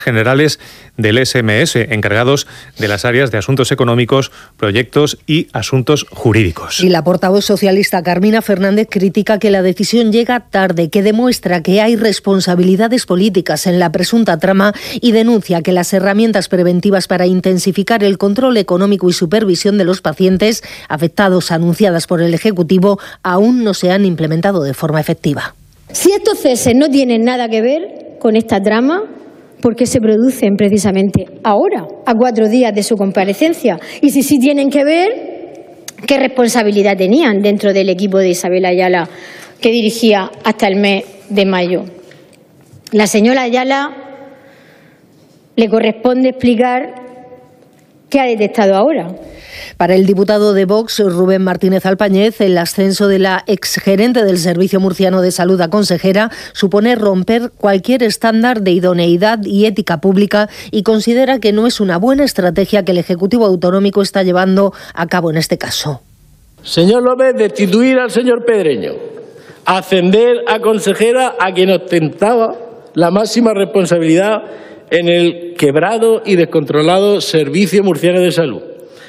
generales del SMS, encargados de las áreas de asuntos económicos, proyectos y asuntos jurídicos. Y la portavoz socialista Carmina Fernández critica que la decisión llega tarde, que demuestra que hay responsabilidades políticas en la presunta trama y denuncia que las herramientas preventivas para intensificar el control económico y supervisión de los pacientes afectados anunciadas por el Ejecutivo aún no se han implementado de forma efectiva. Si estos ceses no tienen nada que ver con esta trama, ¿por qué se producen precisamente ahora, a 4 días de su comparecencia? Y si sí tienen que ver, ¿qué responsabilidad tenían dentro del equipo de Isabel Ayala que dirigía hasta el mes de mayo? La señora Ayala le corresponde explicar qué ha detectado ahora. Para el diputado de Vox, Rubén Martínez Alpañez, el ascenso de la exgerente del Servicio Murciano de Salud a consejera supone romper cualquier estándar de idoneidad y ética pública y considera que no es una buena estrategia que el Ejecutivo Autonómico está llevando a cabo en este caso. Señor López, destituir al señor Pedreño, ascender a consejera a quien ostentaba la máxima responsabilidad en el quebrado y descontrolado Servicio Murciano de Salud.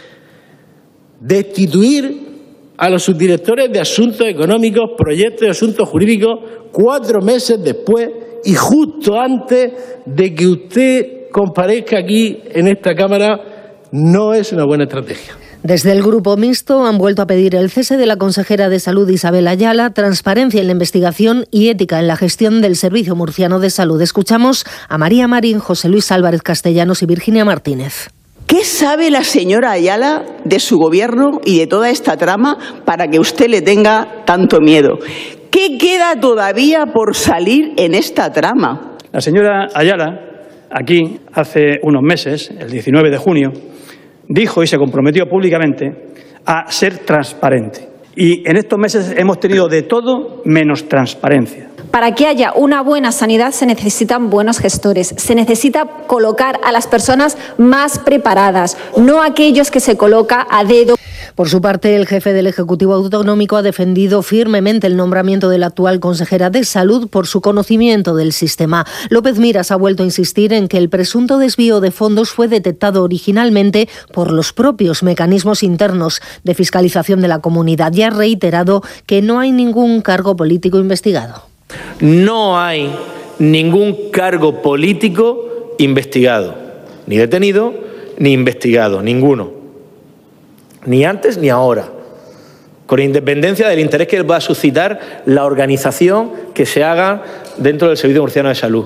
Destituir a los subdirectores de Asuntos Económicos, Proyectos y Asuntos Jurídicos 4 meses después y justo antes de que usted comparezca aquí en esta Cámara no es una buena estrategia. Desde el Grupo Mixto han vuelto a pedir el cese de la consejera de Salud Isabel Ayala, transparencia en la investigación y ética en la gestión del Servicio Murciano de Salud. Escuchamos a María Marín, José Luis Álvarez Castellanos y Virginia Martínez. ¿Qué sabe la señora Ayala de su gobierno y de toda esta trama para que usted le tenga tanto miedo? ¿Qué queda todavía por salir en esta trama? La señora Ayala, aquí hace unos meses, el 19 de junio, dijo y se comprometió públicamente a ser transparente. Y en estos meses hemos tenido de todo menos transparencia. Para que haya una buena sanidad se necesitan buenos gestores, se necesita colocar a las personas más preparadas, no aquellos que se coloca a dedo. Por su parte, el jefe del Ejecutivo Autonómico ha defendido firmemente el nombramiento de la actual consejera de Salud por su conocimiento del sistema. López Miras ha vuelto a insistir en que el presunto desvío de fondos fue detectado originalmente por los propios mecanismos internos de fiscalización de la comunidad y ha reiterado que no hay ningún cargo político investigado. No hay ningún cargo político investigado, ni detenido, ni investigado, ninguno. Ni antes ni ahora, con independencia del interés que va a suscitar la organización que se haga dentro del Servicio Murciano de Salud.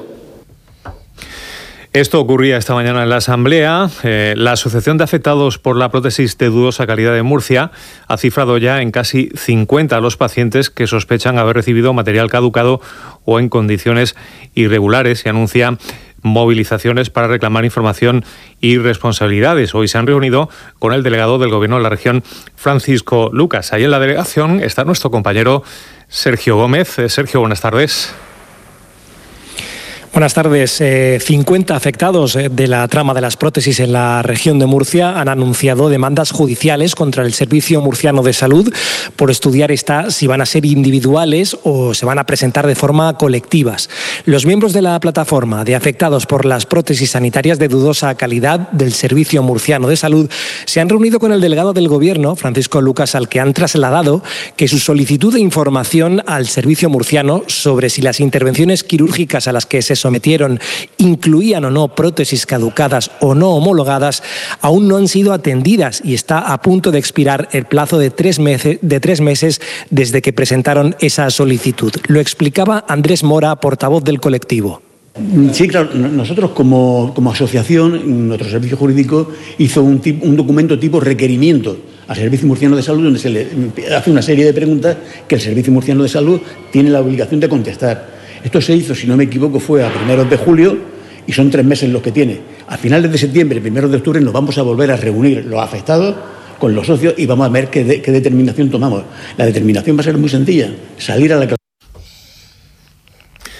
Esto ocurría esta mañana en la Asamblea. La Asociación de Afectados por la Prótesis de Dudosa Calidad de Murcia ha cifrado ya en casi 50 a los pacientes que sospechan haber recibido material caducado o en condiciones irregulares y anuncia movilizaciones para reclamar información y responsabilidades. Hoy se han reunido con el delegado del Gobierno de la región, Francisco Lucas. Ahí en la delegación está nuestro compañero Sergio Gómez. Sergio, buenas tardes. Buenas tardes. 50 afectados de la trama de las prótesis en la región de Murcia han anunciado demandas judiciales contra el Servicio Murciano de Salud por estudiar si van a ser individuales o se van a presentar de forma colectivas. Los miembros de la plataforma de afectados por las prótesis sanitarias de dudosa calidad del Servicio Murciano de Salud se han reunido con el delegado del Gobierno, Francisco Lucas, al que han trasladado que su solicitud de información al Servicio Murciano sobre si las intervenciones quirúrgicas a las que se sometieron incluían o no prótesis caducadas o no homologadas, aún no han sido atendidas y está a punto de expirar el plazo de 3 meses desde que presentaron esa solicitud. Lo explicaba Andrés Mora, portavoz del colectivo. Sí, claro, nosotros como asociación, nuestro servicio jurídico hizo un documento tipo requerimiento al Servicio Murciano de Salud, donde se le hace una serie de preguntas que el Servicio Murciano de Salud tiene la obligación de contestar. Esto se hizo, si no me equivoco, fue a primeros de julio y son 3 meses los que tiene. A finales de septiembre, primeros de octubre, nos vamos a volver a reunir los afectados con los socios y vamos a ver qué determinación tomamos. La determinación va a ser muy sencilla, salir a la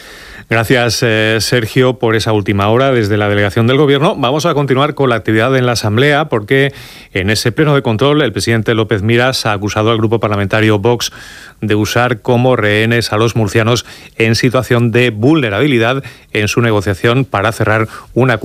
Gracias, Sergio, por esa última hora desde la delegación del Gobierno. Vamos a continuar con la actividad en la Asamblea porque en ese pleno de control el presidente López Miras ha acusado al grupo parlamentario Vox de usar como rehenes a los murcianos en situación de vulnerabilidad en su negociación para cerrar un acuerdo